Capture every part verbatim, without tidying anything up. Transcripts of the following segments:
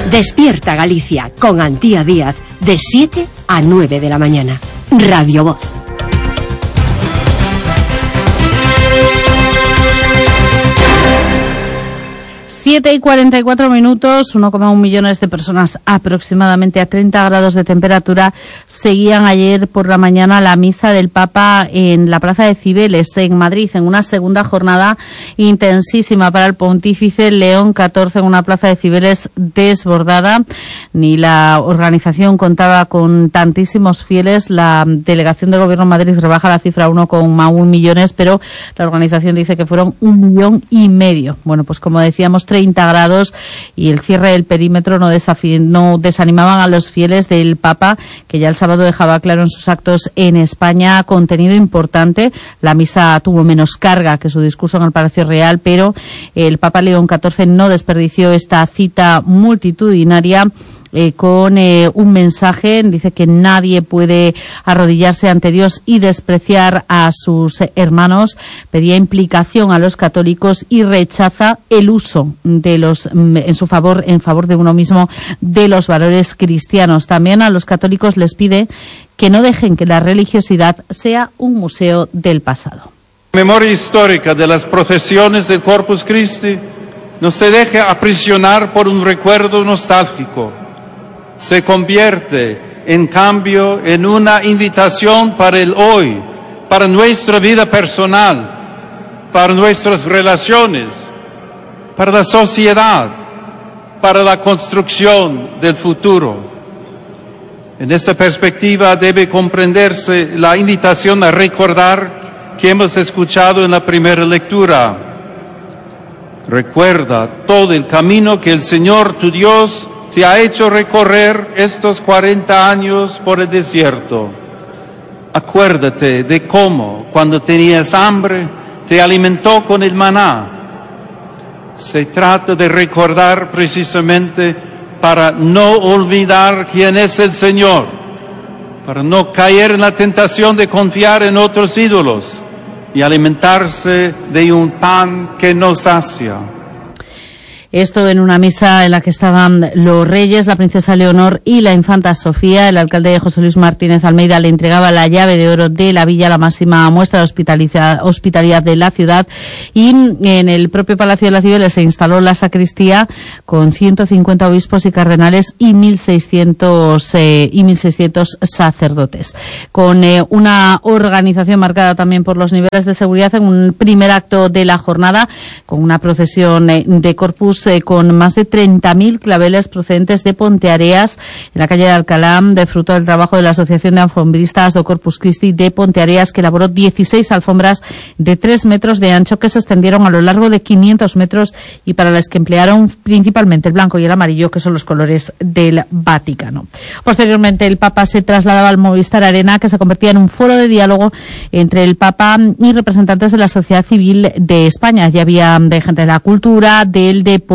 Despierta Galicia con Antía Díaz de siete a nueve de la mañana. Radio Voz. siete y cuarenta y cuatro minutos, uno coma uno millones de personas aproximadamente a treinta grados de temperatura seguían ayer por la mañana la misa del Papa en la Plaza de Cibeles, en Madrid, en una segunda jornada intensísima para el pontífice León catorce, en una Plaza de Cibeles desbordada. Ni la organización contaba con tantísimos fieles. La delegación del Gobierno de Madrid rebaja la cifra a uno coma uno millones, pero la organización dice que fueron un millón y medio. Bueno, pues como decíamos, treinta grados y el cierre del perímetro no, desafi- no desanimaban a los fieles del Papa, que ya el sábado dejaba claro en sus actos en España contenido importante. La misa tuvo menos carga que su discurso en el Palacio Real, pero el Papa León catorce no desperdició esta cita multitudinaria Eh, con eh, un mensaje. Dice que nadie puede arrodillarse ante Dios y despreciar a sus hermanos. Pedía implicación a los católicos y rechaza el uso de los en su favor, en favor de uno mismo, de los valores cristianos. También a los católicos les pide que no dejen que la religiosidad sea un museo del pasado. La memoria histórica de las procesiones del Corpus Christi no se deje aprisionar por un recuerdo nostálgico. Se convierte, en cambio, en una invitación para el hoy, para nuestra vida personal, para nuestras relaciones, para la sociedad, para la construcción del futuro. En esta perspectiva debe comprenderse la invitación a recordar que hemos escuchado en la primera lectura. Recuerda todo el camino que el Señor tu Dios te ha hecho recorrer estos cuarenta años por el desierto. Acuérdate de cómo, cuando tenías hambre, te alimentó con el maná. Se trata de recordar precisamente para no olvidar quién es el Señor, para no caer en la tentación de confiar en otros ídolos y alimentarse de un pan que nos sacia. Esto en una misa en la que estaban los reyes, la princesa Leonor y la infanta Sofía. El alcalde José Luis Martínez Almeida le entregaba la llave de oro de la villa, la máxima muestra de hospitalidad, hospitalidad de la ciudad. Y en el propio Palacio de la Cibeles se instaló la sacristía con ciento cincuenta obispos y cardenales y mil seiscientos eh, y mil seiscientos sacerdotes. Con eh, una organización marcada también por los niveles de seguridad en un primer acto de la jornada, con una procesión eh, de Corpus Eh, con más de treinta mil claveles procedentes de Ponteareas en la calle de Alcalá, de fruto del trabajo de la Asociación de Alfombristas do Corpus Christi de Ponteareas, que elaboró dieciséis alfombras de tres metros de ancho que se extendieron a lo largo de quinientos metros y para las que emplearon principalmente el blanco y el amarillo, que son los colores del Vaticano. Posteriormente, el Papa se trasladaba al Movistar Arena, que se convertía en un foro de diálogo entre el Papa y representantes de la sociedad civil de España. Ya había de gente de la cultura, del deporte,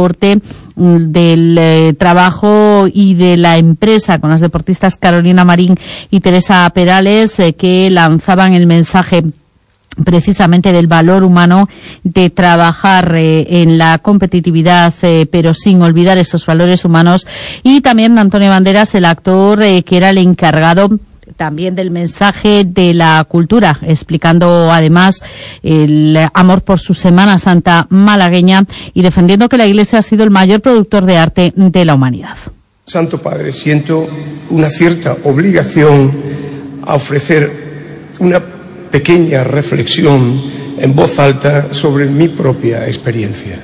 del eh, trabajo y de la empresa, con las deportistas Carolina Marín y Teresa Perales, eh, que lanzaban el mensaje precisamente del valor humano de trabajar eh, en la competitividad, eh, pero sin olvidar esos valores humanos. Y también Antonio Banderas, el actor eh, que era el encargado también del mensaje de la cultura, explicando además el amor por su Semana Santa malagueña y defendiendo que la Iglesia ha sido el mayor productor de arte de la humanidad. Santo Padre, siento una cierta obligación a ofrecer una pequeña reflexión en voz alta sobre mi propia experiencia.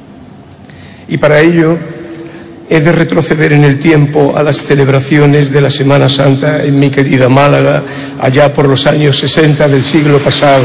Y para ello he de retroceder en el tiempo a las celebraciones de la Semana Santa en mi querida Málaga, allá por los años sesenta del siglo pasado.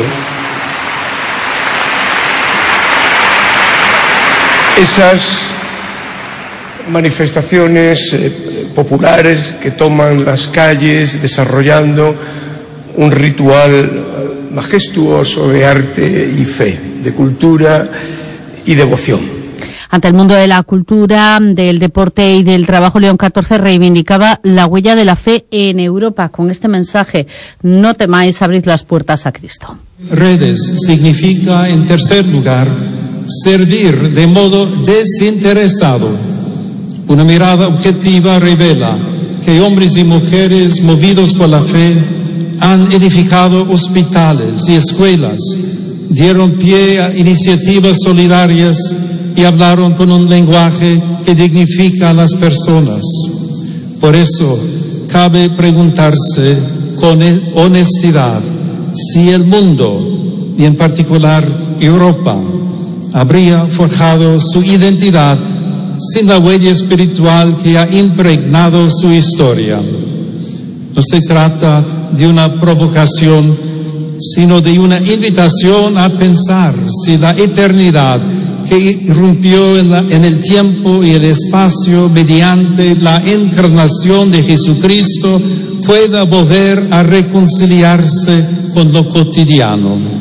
Esas manifestaciones eh, populares que toman las calles desarrollando un ritual majestuoso de arte y fe, de cultura y devoción. Ante el mundo de la cultura, del deporte y del trabajo, León catorce reivindicaba la huella de la fe en Europa con este mensaje: no temáis, abrid las puertas a Cristo. Redes significa, en tercer lugar, servir de modo desinteresado, Una mirada objetiva revela que hombres y mujeres movidos por la fe han edificado hospitales y escuelas, dieron pie a iniciativas solidarias y hablaron con un lenguaje que dignifica a las personas. Por eso, cabe preguntarse con honestidad si el mundo, y en particular Europa, habría forjado su identidad sin la huella espiritual que ha impregnado su historia. No se trata de una provocación, sino de una invitación a pensar si la eternidad que irrumpió en, la, en el tiempo y el espacio mediante la encarnación de Jesucristo pueda volver a reconciliarse con lo cotidiano.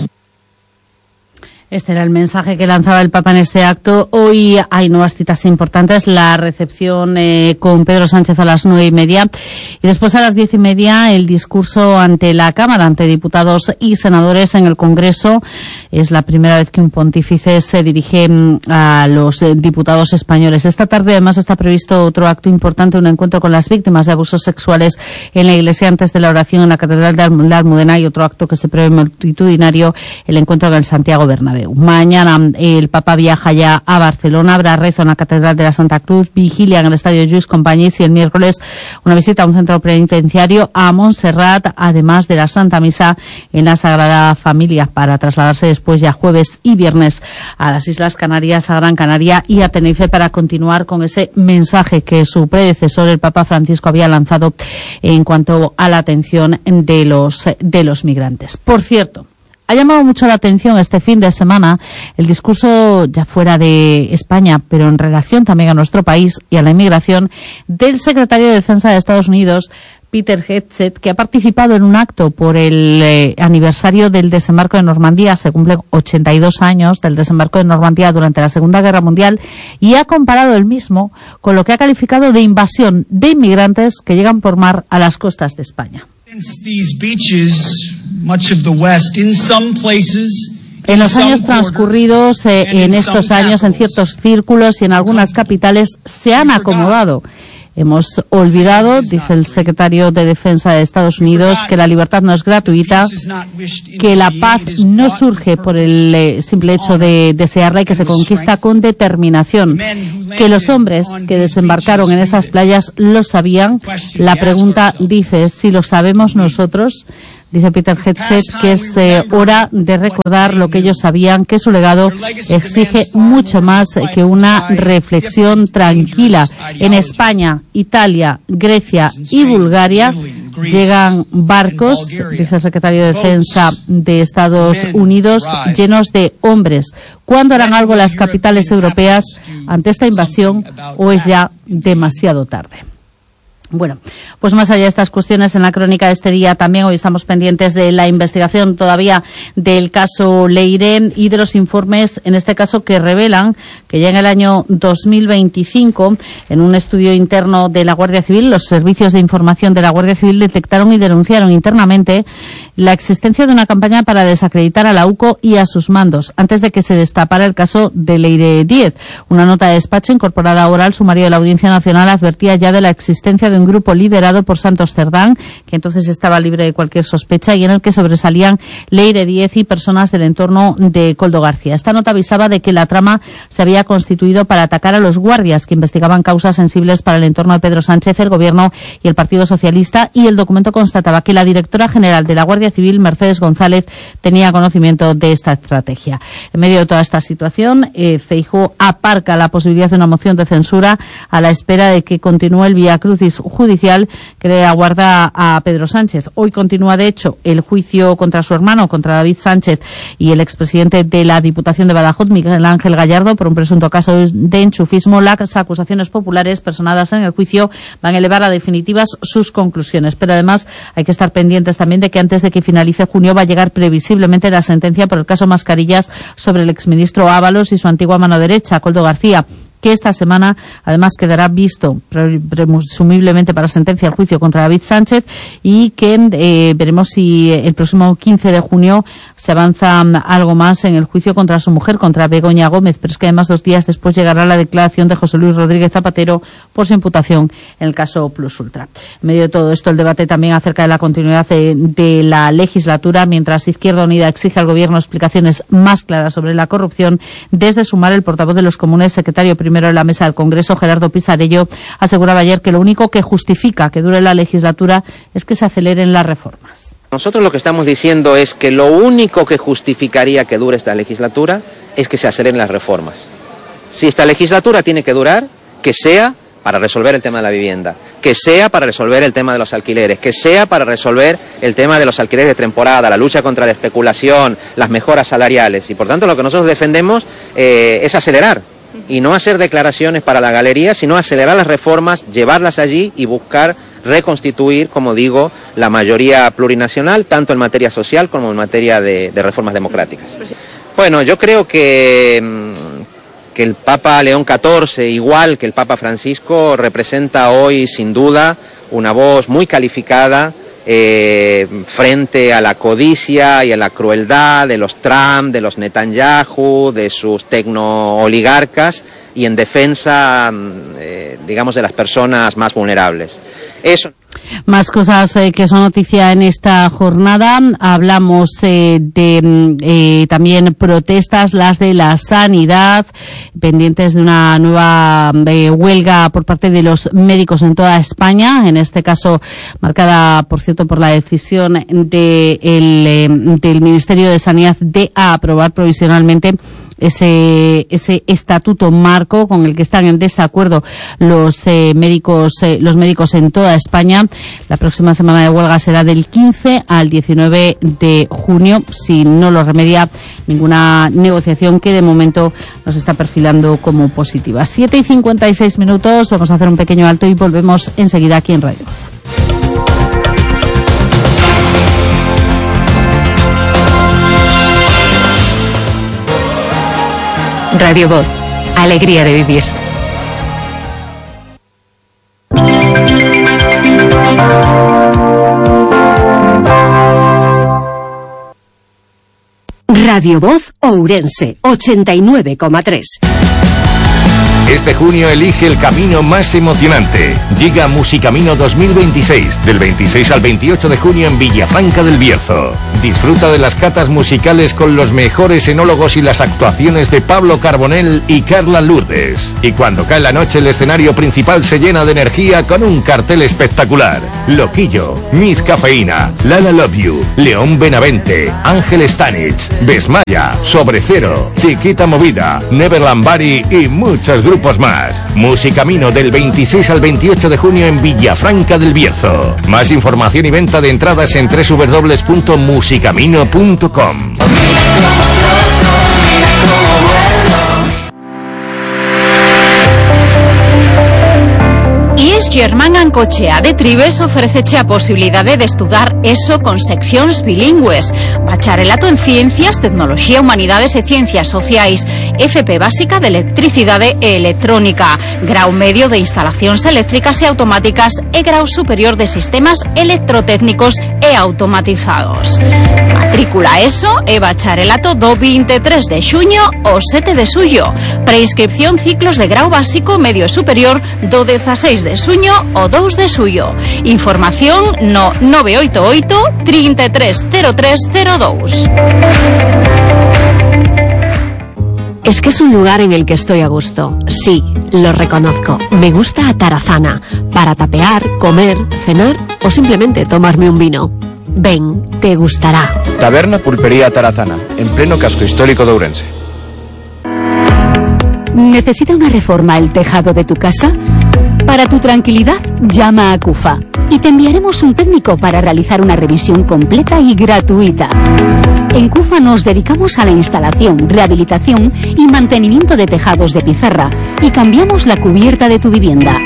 Este era el mensaje que lanzaba el Papa en este acto. Hoy hay nuevas citas importantes. La recepción eh, con Pedro Sánchez a las nueve y media. Y después a las diez y media el discurso ante la Cámara, ante diputados y senadores en el Congreso. Es la primera vez que un pontífice se dirige a los eh, diputados españoles. Esta tarde además está previsto otro acto importante, un encuentro con las víctimas de abusos sexuales en la Iglesia antes de la oración en la Catedral de la Almudena, y otro acto que se prevé multitudinario, el encuentro en el Santiago Bernabéu. Mañana el Papa viaja ya a Barcelona, habrá rezo en la Catedral de la Santa Cruz, vigilia en el Estadio Lluís Companys y el miércoles una visita a un centro penitenciario a Montserrat, además de la Santa Misa en la Sagrada Familia, para trasladarse después ya jueves y viernes a las Islas Canarias, a Gran Canaria y a Tenerife, para continuar con ese mensaje que su predecesor, el Papa Francisco, había lanzado en cuanto a la atención de los, de los migrantes. Por cierto, ha llamado mucho la atención este fin de semana el discurso, ya fuera de España, pero en relación también a nuestro país y a la inmigración, del secretario de Defensa de Estados Unidos, Peter Hegseth, que ha participado en un acto por el eh, aniversario del desembarco de Normandía. Se cumplen ochenta y dos años del desembarco de Normandía durante la Segunda Guerra Mundial, y ha comparado el mismo con lo que ha calificado de invasión de inmigrantes que llegan por mar a las costas de España. En los años transcurridos, eh, en estos años, en ciertos círculos y en algunas capitales, se han acomodado. Hemos olvidado, dice el secretario de Defensa de Estados Unidos, que la libertad no es gratuita, que la paz no surge por el eh, simple hecho de desearla y que se conquista con determinación, que los hombres que desembarcaron en esas playas lo sabían. La pregunta, dice, si lo sabemos nosotros. Dice Peter Hegseth que es eh, hora de recordar lo que ellos sabían, que su legado exige mucho más que una reflexión tranquila. En España, Italia, Grecia y Bulgaria llegan barcos, dice el secretario de Defensa de Estados Unidos, llenos de hombres. ¿Cuándo harán algo las capitales europeas ante esta invasión, o es ya demasiado tarde? Bueno, pues más allá de estas cuestiones, en la crónica de este día también hoy estamos pendientes de la investigación todavía del caso Leire y de los informes, en este caso, que revelan que ya en el año dos mil veinticinco, en un estudio interno de la Guardia Civil, los servicios de información de la Guardia Civil detectaron y denunciaron internamente la existencia de una campaña para desacreditar a la U C O y a sus mandos, antes de que se destapara el caso de Leire Díez. Una nota de despacho incorporada ahora al sumario de la Audiencia Nacional advertía ya de la existencia de un grupo liderado por Santos Cerdán, que entonces estaba libre de cualquier sospecha, y en el que sobresalían Leire Díez y personas del entorno de Koldo García. Esta nota avisaba de que la trama se había constituido para atacar a los guardias que investigaban causas sensibles para el entorno de Pedro Sánchez, el Gobierno y el Partido Socialista, y el documento constataba que la directora general de la Guardia Civil, Mercedes González, tenía conocimiento de esta estrategia. En medio de toda esta situación, eh, Feijóo aparca la posibilidad de una moción de censura a la espera de que continúe el viacrucis judicial que le aguarda a Pedro Sánchez. Hoy continúa, de hecho, el juicio contra su hermano, contra David Sánchez, y el expresidente de la Diputación de Badajoz, Miguel Ángel Gallardo, por un presunto caso de enchufismo. Las acusaciones populares personadas en el juicio van a elevar a definitivas sus conclusiones. Pero además hay que estar pendientes también de que antes de que finalice junio va a llegar previsiblemente la sentencia por el caso Mascarillas sobre el exministro Ábalos y su antigua mano derecha, Koldo García, que esta semana además quedará visto presumiblemente para sentencia el juicio contra David Sánchez y que eh, veremos si el próximo quince de junio se avanza algo más en el juicio contra su mujer, contra Begoña Gómez, pero es que además dos días después llegará la declaración de José Luis Rodríguez Zapatero por su imputación en el caso Plus Ultra. En medio de todo esto, el debate también acerca de la continuidad de, de la legislatura, mientras Izquierda Unida exige al Gobierno explicaciones más claras sobre la corrupción. Desde Sumar, el portavoz de los Comunes, secretario primero de la mesa del Congreso, Gerardo Pisarello, aseguraba ayer que lo único que justifica que dure la legislatura es que se aceleren las reformas. Nosotros lo que estamos diciendo es que lo único que justificaría que dure esta legislatura es que se aceleren las reformas. Si esta legislatura tiene que durar, que sea para resolver el tema de la vivienda, que sea para resolver el tema de los alquileres, que sea para resolver el tema de los alquileres de temporada, la lucha contra la especulación, las mejoras salariales. Y por tanto lo que nosotros defendemos eh, es acelerar y no hacer declaraciones para la galería, sino acelerar las reformas, llevarlas allí y buscar reconstituir, como digo, la mayoría plurinacional, tanto en materia social como en materia de, de reformas democráticas. Bueno, yo creo que, que el Papa León catorce, igual que el Papa Francisco, representa hoy, sin duda, una voz muy calificada eh, frente a la codicia y a la crueldad de los Trump, de los Netanyahu, de sus tecno-oligarcas, y en defensa, eh, digamos, de las personas más vulnerables. Eso. Más cosas eh, que son noticia en esta jornada. Hablamos eh, de eh, también protestas, las de la sanidad, pendientes de una nueva eh, huelga por parte de los médicos en toda España, en este caso marcada, por cierto, por la decisión de el, eh, del Ministerio de Sanidad de aprobar provisionalmente ese ese estatuto marco con el que están en desacuerdo los eh, médicos eh, los médicos en toda España. La próxima semana de huelga será del quince al diecinueve de junio, si no lo remedia ninguna negociación que de momento nos está perfilando como positiva. siete y cincuenta y seis minutos, vamos a hacer un pequeño alto y volvemos enseguida aquí en Radio Voz. Radio Voz, alegría de vivir. Radio Voz Ourense, ochenta y nueve coma tres. Este junio elige el camino más emocionante. Llega Musicamino dos mil veintiséis, del veintiséis al veintiocho de junio en Villafranca del Bierzo. Disfruta de las catas musicales con los mejores enólogos y las actuaciones de Pablo Carbonell y Carla Lourdes. Y cuando cae la noche, el escenario principal se llena de energía con un cartel espectacular. Loquillo, Miss Cafeína, Lala Love You, León Benavente, Ángel Stanich, Besmaya, Sobre Cero, Chiquita Movida, Neverland Bari y muchos grupos más. Musicamino del veintiséis al veintiocho de junio en Villafranca del Bierzo. Más información y venta de entradas en doble u doble u doble u punto musicamino punto com. I E S Germán Ancochea de Tribes ofreceche a posibilidade de estudar ESO con seccións bilingües, bacharelato en Ciencias, Tecnoloxía, Humanidades e Ciencias Sociais, F P básica de Electricidade e Electrónica, grau medio de Instalacións Eléctricas e Automáticas e grau superior de Sistemas Electrotécnicos e Automatizados. Matrícula ESO e bacharelato do veintitrés de xuño ao sete de xullo. Preinscripción ciclos de grau básico, medio e superior do dieciséis de xuño ao dous de xullo. Información no nove oito oito, trinta e tres cero tres cero dous. Es que es un lugar en el que estoy a gusto. Sí, lo reconozco. Me gusta Atarazana. Para tapear, comer, cenar o simplemente tomarme un vino. Ven, te gustará. Taberna Pulpería Atarazana, en pleno casco histórico de Ourense. ¿Necesita una reforma el tejado de tu casa? Para tu tranquilidad, llama a CUFA y te enviaremos un técnico para realizar una revisión completa y gratuita. En CUFA nos dedicamos a la instalación, rehabilitación y mantenimiento de tejados de pizarra y cambiamos la cubierta de tu vivienda.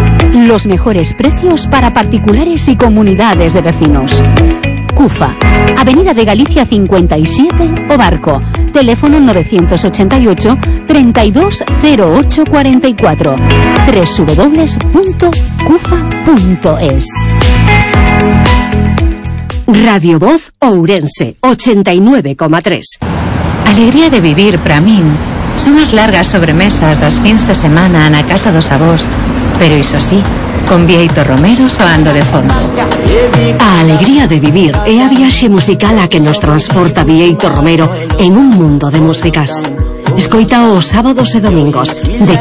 Los mejores precios para particulares y comunidades de vecinos. CUFA, Avenida de Galicia cincuenta y siete, O Barco. Teléfono novecientos ochenta y ocho, treinta y dos cero ocho cuarenta y cuatro. doble u doble u doble u punto cufa punto es. Radio Voz Ourense, ochenta y nueve coma tres. Alegría de vivir para min son as largas sobremesas das fins de semana na casa dos avós, pero iso sí, con Vieito Romero soando de fondo. A alegría de vivir é a viaxe musical a que nos transporta Vieito Romero en un mundo de músicas. Escoita os sábados e domingos de